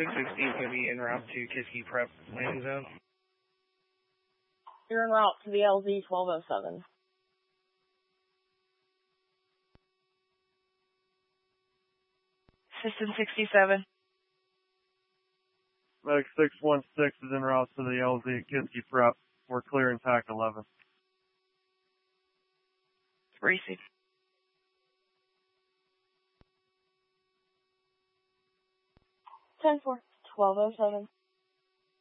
660 is going to be en route to Kiski Prep landing zone. You're en route to the LZ 1207. System 67. Medic 616 is en route to the LZ at Kiski Prep. We're clearing TAC 11. Receive. 10-4, 1207.